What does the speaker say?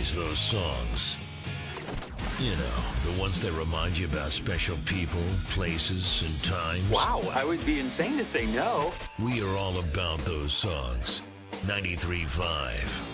always those songs. You know, the ones that remind you about special people, places, and times. Wow, I would be insane to say no. We are all about those songs. 93.5